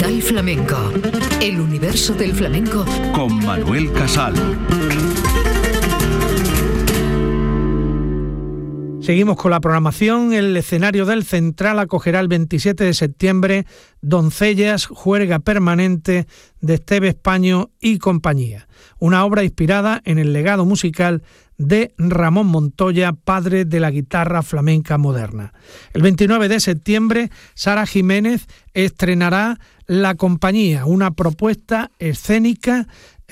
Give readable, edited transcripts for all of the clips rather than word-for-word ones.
Capital Flamenco, el universo del flamenco con Manuel Casal. Seguimos con la programación. El escenario del Central acogerá el 27 de septiembre Doncellas, juerga permanente de Esteve Españo y compañía. Una obra inspirada en el legado musical de Ramón Montoya, padre de la guitarra flamenca moderna. El 29 de septiembre, Sara Jiménez estrenará La Compañía, una propuesta escénica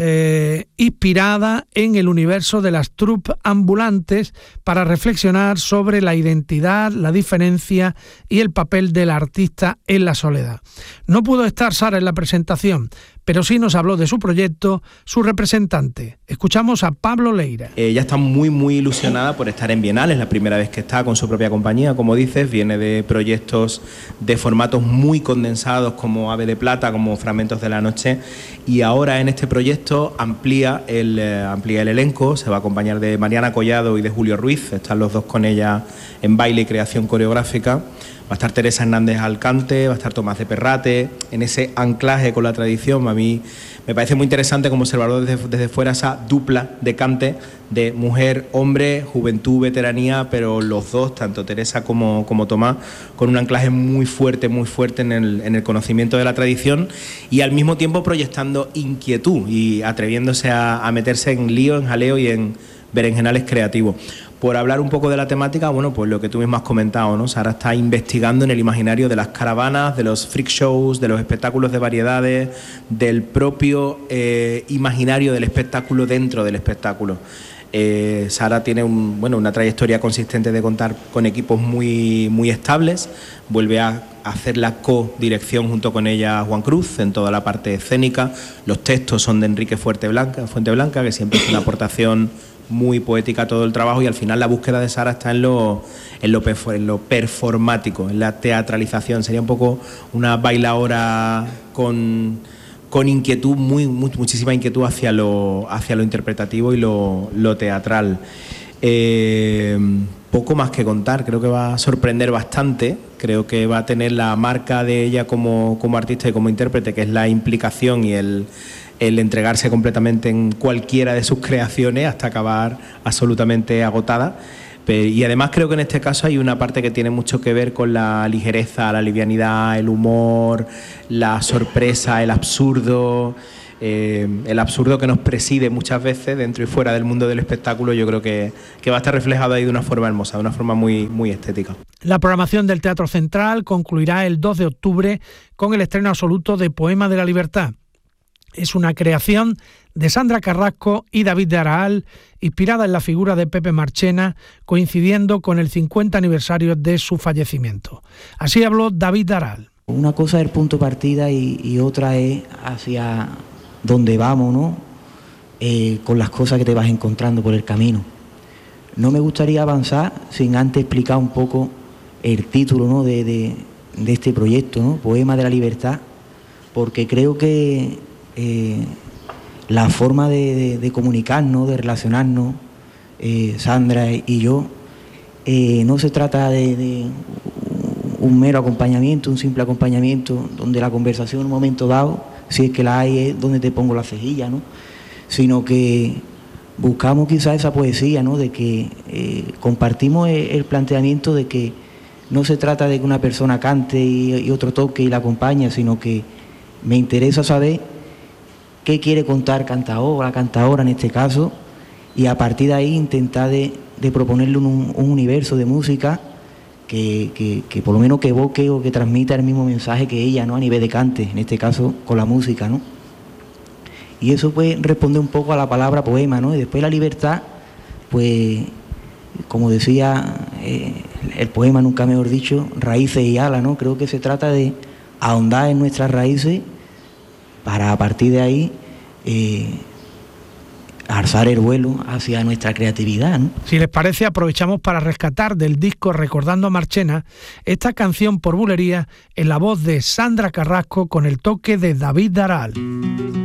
inspirada en el universo de las troupes ambulantes para reflexionar sobre la identidad, la diferencia y el papel del artista en la soledad. No pudo estar Sara en la presentación, pero sí nos habló de su proyecto su representante. Escuchamos a Pablo Leira. Ella está muy ilusionada por estar en Bienal, es la primera vez que está con su propia compañía, como dices, viene de proyectos de formatos muy condensados como Ave de Plata, como Fragmentos de la Noche, y ahora en este proyecto amplía el elenco, se va a acompañar de Mariana Collado y de Julio Ruiz, están los dos con ella en baile y creación coreográfica. Va a estar Teresa Hernández al cante, va a estar Tomás de Perrate, en ese anclaje con la tradición. A mí me parece muy interesante como observador desde fuera esa dupla de cante de mujer, hombre, juventud, veteranía, pero los dos, tanto Teresa como Tomás, con un anclaje muy fuerte en el conocimiento de la tradición y al mismo tiempo proyectando inquietud y atreviéndose a meterse en lío, en jaleo y en berenjenales creativos. Por hablar un poco de la temática, bueno, pues lo que tú mismo has comentado, ¿no? Sara está investigando en el imaginario de las caravanas, de los freak shows, de los espectáculos de variedades, del propio imaginario del espectáculo dentro del espectáculo. Sara tiene una trayectoria consistente de contar con equipos muy estables, vuelve a hacer la co-dirección junto con ella Juan Cruz en toda la parte escénica, los textos son de Enrique Fuenteblanca, que siempre es una aportación muy poética a todo el trabajo, y al final la búsqueda de Sara está en lo performático, en la teatralización. Sería un poco una bailaora con inquietud, muchísima inquietud hacia lo interpretativo y lo teatral. Poco más que contar, creo que va a sorprender bastante, creo que va a tener la marca de ella como artista y como intérprete, que es la implicación y el entregarse completamente en cualquiera de sus creaciones hasta acabar absolutamente agotada. Y además creo que en este caso hay una parte que tiene mucho que ver con la ligereza, la livianidad, el humor, la sorpresa, el absurdo que nos preside muchas veces dentro y fuera del mundo del espectáculo. Yo creo que va a estar reflejado ahí de una forma hermosa, de una forma muy estética. La programación del Teatro Central concluirá el 2 de octubre con el estreno absoluto de Poema de la Libertad. Es una creación de Sandra Carrasco y David de Araal, inspirada en la figura de Pepe Marchena, coincidiendo con el 50 aniversario de su fallecimiento. Así habló David de Araal. Una cosa es el punto de partida y otra es hacia dónde vamos, ¿no? Con las cosas que te vas encontrando por el camino. No me gustaría avanzar sin antes explicar un poco el título, ¿no? de este proyecto, ¿no? Poema de la Libertad, porque creo que la forma de comunicarnos, de relacionarnos, Sandra y yo, no se trata de un mero acompañamiento, un simple acompañamiento, donde la conversación en un momento dado, si es que la hay, es donde te pongo la cejilla, ¿no? Sino que buscamos quizás esa poesía, ¿no? De que compartimos el planteamiento de que no se trata de que una persona cante y otro toque y la acompaña, sino que me interesa saber qué quiere contar cantadora en este caso, y a partir de ahí intentar de proponerle un universo de música que por lo menos que evoque o que transmita el mismo mensaje que ella, ¿no? A nivel de cante, en este caso con la música, ¿no? Y eso pues responde un poco a la palabra poema, ¿no? Y después la libertad, pues como decía el poema, nunca mejor dicho, raíces y alas, ¿no? Creo que se trata de ahondar en nuestras raíces para a partir de ahí alzar el vuelo hacia nuestra creatividad, ¿no? Si les parece, aprovechamos para rescatar del disco Recordando a Marchena esta canción por bulería en la voz de Sandra Carrasco con el toque de David de Araal.